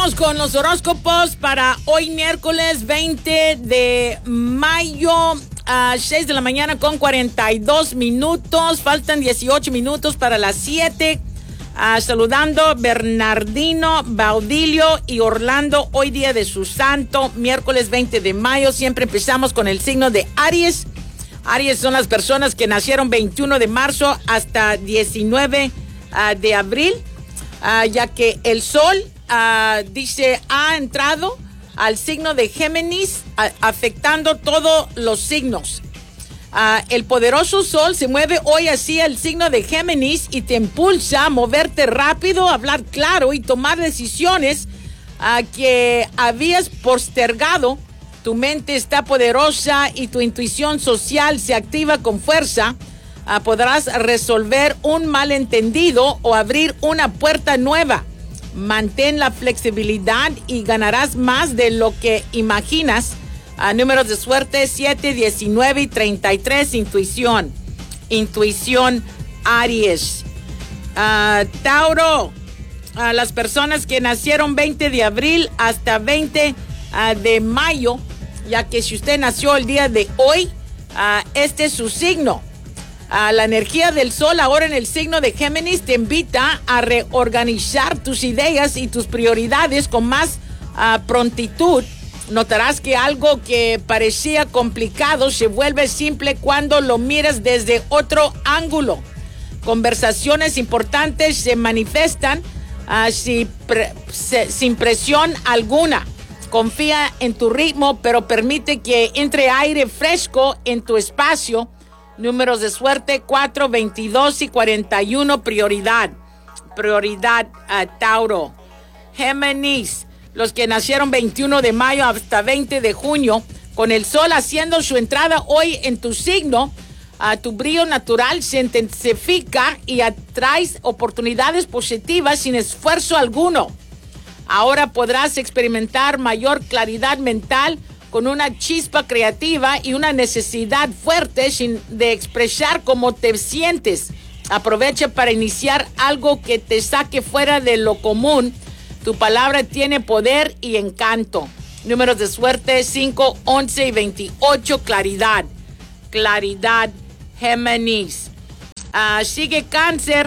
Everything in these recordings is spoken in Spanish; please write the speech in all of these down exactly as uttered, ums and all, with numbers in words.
Vamos con los horóscopos para hoy miércoles veinte de mayo a seis de la mañana con cuarenta y dos minutos. Faltan dieciocho minutos para las siete. Uh, saludando Bernardino, Baudilio y Orlando, hoy día de su santo, miércoles veinte de mayo. Siempre empezamos con el signo de Aries. Aries son las personas que nacieron veintiuno de marzo hasta diecinueve uh, de abril, uh, ya que el sol, uh, dice, ha entrado al signo de Géminis, uh, afectando todos los signos. Uh, el poderoso sol se mueve hoy hacia el signo de Géminis y te impulsa a moverte rápido, hablar claro y tomar decisiones uh, que habías postergado. Tu mente está poderosa y tu intuición social se activa con fuerza. Uh, podrás resolver un malentendido o abrir una puerta nueva. Mantén la flexibilidad y ganarás más de lo que imaginas. Uh, números de suerte siete, diecinueve y treinta y tres. Intuición. Intuición Aries. Uh, Tauro. Uh, las personas que nacieron veinte de abril hasta veinte uh, de mayo, ya que si usted nació el día de hoy, uh, este es su signo. Uh, la energía del sol ahora en el signo de Géminis te invita a reorganizar tus ideas y tus prioridades con más uh, prontitud. Notarás que algo que parecía complicado se vuelve simple cuando lo miras desde otro ángulo. Conversaciones importantes se manifiestan uh, sin, pre- se, sin presión alguna. Confía en tu ritmo, pero permite que entre aire fresco en tu espacio. Números de suerte cuatro, veintidós y cuarenta y uno. Prioridad. Prioridad a uh, Tauro. Géminis. Los que nacieron veintiuno de mayo hasta veinte de junio, con el sol haciendo su entrada hoy en tu signo, uh, tu brillo natural se intensifica y atraes oportunidades positivas sin esfuerzo alguno. Ahora podrás experimentar mayor claridad mental con una chispa creativa y una necesidad fuerte sin de expresar cómo te sientes. Aprovecha para iniciar algo que te saque fuera de lo común. Tu palabra tiene poder y encanto. Números de suerte cinco, once y veintiocho. Claridad. Claridad, Géminis. Uh, sigue Cáncer.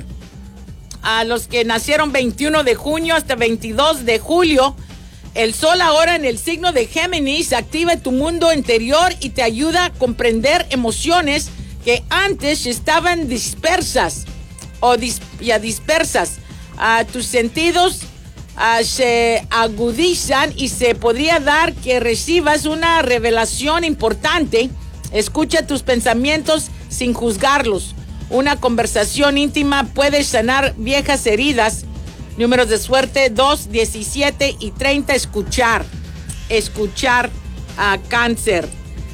A uh, los que nacieron veintiuno de junio hasta veintidós de julio. El sol ahora en el signo de Géminis activa tu mundo interior y te ayuda a comprender emociones que antes estaban dispersas o dis- ya dispersas. Uh, tus sentidos Uh, se agudizan y se podría dar que recibas una revelación importante. Escucha tus pensamientos sin juzgarlos. Una conversación íntima puede sanar viejas heridas. Números de suerte dos, diecisiete y treinta. Escuchar. Escuchar a uh, Cáncer.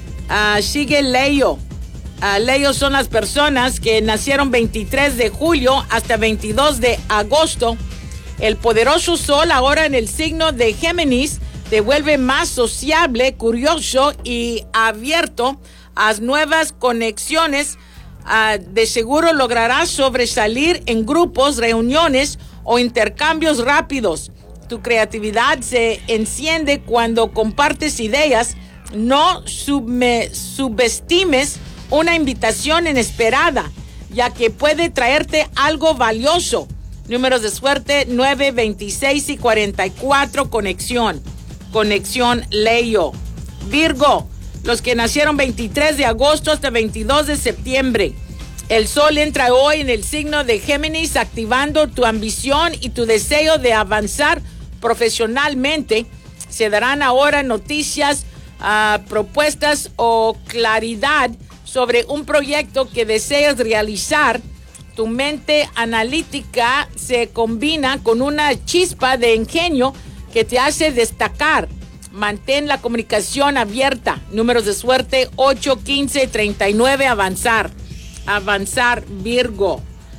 Uh, sigue Leo. Uh, Leo son las personas que nacieron veintitrés de julio hasta veintidós de agosto. El poderoso sol ahora en el signo de Géminis te vuelve más sociable, curioso y abierto a nuevas conexiones. Uh, de seguro lograrás sobresalir en grupos, reuniones o intercambios rápidos. Tu creatividad se enciende cuando compartes ideas. No subme, subestimes una invitación inesperada, ya que puede traerte algo valioso. Números de suerte nueve, veintiséis y cuarenta y cuatro. Conexión. Conexión Leo. Virgo. Los que nacieron veintitrés de agosto hasta veintidós de septiembre. El sol entra hoy en el signo de Géminis, activando tu ambición y tu deseo de avanzar profesionalmente. Se darán ahora noticias, uh, propuestas o claridad sobre un proyecto que deseas realizar. Tu mente analítica se combina con una chispa de ingenio que te hace destacar. Mantén la comunicación abierta. Números de suerte ocho, quince, treinta y nueve. Avanzar. Avanzar, Virgo.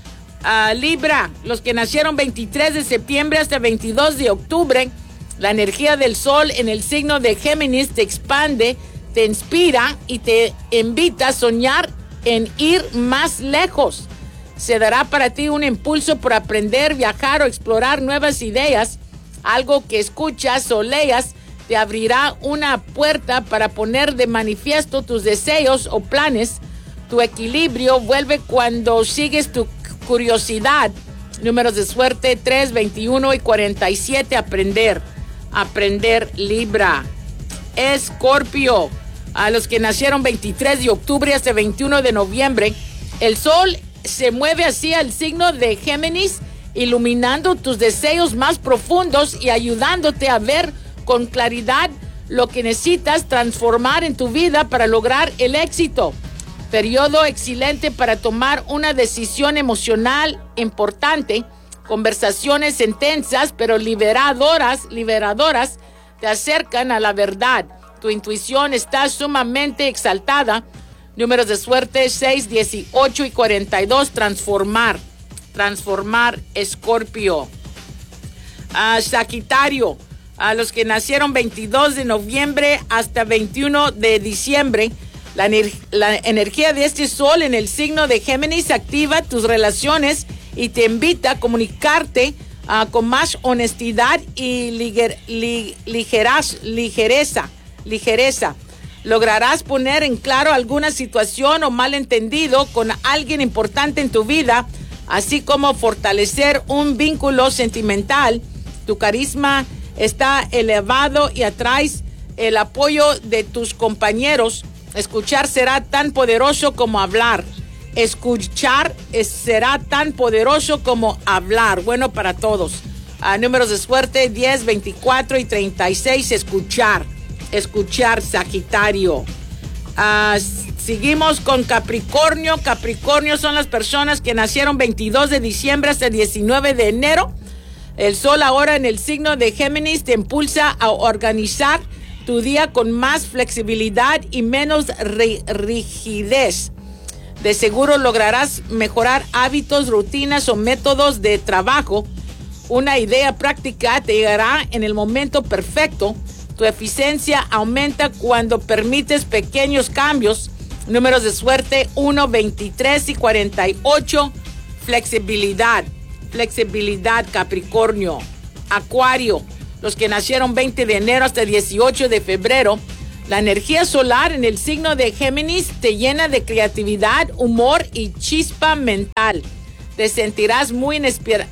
Uh, Libra. Los que nacieron veintitrés de septiembre hasta veintidós de octubre. La energía del sol en el signo de Géminis te expande, te inspira y te invita a soñar en ir más lejos. Se dará para ti un impulso por aprender, viajar o explorar nuevas ideas. Algo que escuchas o leas te abrirá una puerta para poner de manifiesto tus deseos o planes. Tu equilibrio vuelve cuando sigues tu curiosidad. Números de suerte tres, veintiuno y cuarenta y siete. Aprender. Aprender Libra. Escorpio. A los que nacieron veintitrés de octubre hasta veintiuno de noviembre, el sol se mueve hacia el signo de Géminis, iluminando tus deseos más profundos y ayudándote a ver con claridad lo que necesitas transformar en tu vida para lograr el éxito. Periodo excelente para tomar una decisión emocional importante. Conversaciones intensas pero liberadoras, liberadoras te acercan a la verdad. Tu intuición está sumamente exaltada. Números de suerte seis, dieciocho y cuarenta y dos. Transformar. Transformar, Escorpio. Uh, Sagitario. A los que nacieron veintidós de noviembre hasta veintiuno de diciembre. La, ener- la energía de este sol en el signo de Géminis activa tus relaciones y te invita a comunicarte uh, con más honestidad y liger- li- ligeraz- ligereza. ligereza. Lograrás poner en claro alguna situación o malentendido con alguien importante en tu vida, así como fortalecer un vínculo sentimental. Tu carisma está elevado y atraes el apoyo de tus compañeros. Escuchar será tan poderoso como hablar. Escuchar es, será tan poderoso como hablar. Bueno para todos. Uh, números de suerte diez, veinticuatro y treinta y seis. Escuchar. Escuchar, Sagitario. Uh, seguimos con Capricornio. Capricornio son las personas que nacieron veintidós de diciembre hasta diecinueve de enero. El sol ahora en el signo de Géminis te impulsa a organizar tu día con más flexibilidad y menos ri- rigidez. De seguro lograrás mejorar hábitos, rutinas o métodos de trabajo. Una idea práctica te llegará en el momento perfecto. Tu eficiencia aumenta cuando permites pequeños cambios. Números de suerte uno, veintitrés y cuarenta y ocho. Flexibilidad. Flexibilidad, Capricornio. Acuario. Los que nacieron veinte de enero hasta dieciocho de febrero. La energía solar en el signo de Géminis te llena de creatividad, humor y chispa mental. Te sentirás muy inspira-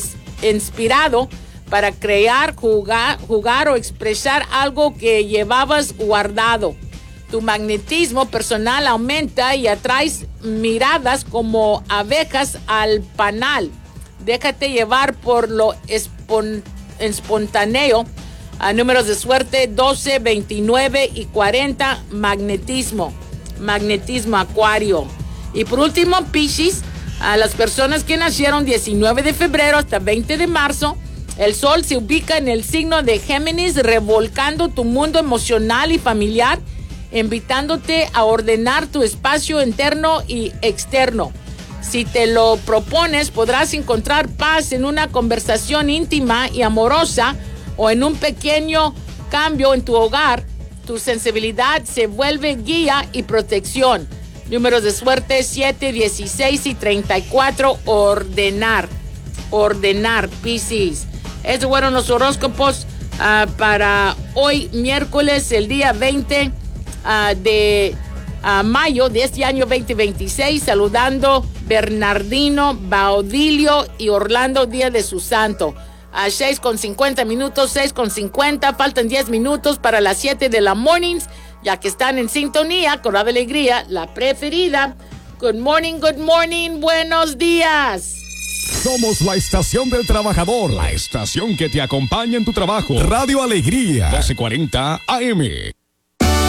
inspirado para crear, jugar, jugar o expresar algo que llevabas guardado. Tu magnetismo personal aumenta y atraes miradas como abejas al panal. Déjate llevar por lo espon- espontáneo. A números de suerte doce, veintinueve y cuarenta. Magnetismo. Magnetismo, Acuario. Y por último, Piscis. A las personas que nacieron diecinueve de febrero hasta veinte de marzo. El sol se ubica en el signo de Géminis, revolcando tu mundo emocional y familiar, invitándote a ordenar tu espacio interno y externo. Si te lo propones, podrás encontrar paz en una conversación íntima y amorosa o en un pequeño cambio en tu hogar. Tu sensibilidad se vuelve guía y protección. Números de suerte siete, dieciséis y treinta y cuatro. Ordenar. Ordenar, Piscis. Estos fueron los horóscopos uh, para hoy, miércoles, el día veinte uh, de uh, mayo de este año veinte veintiséis. Saludando Bernardino, Baudilio y Orlando, día de su santo. A seis con cincuenta minutos, seis con cincuenta. Faltan diez minutos para las siete de la mornings, ya que están en sintonía con Ave Alegría, la preferida. Good morning, good morning, buenos días. Somos la estación del trabajador, la estación que te acompaña en tu trabajo. Radio Alegría, doce cuarenta A M.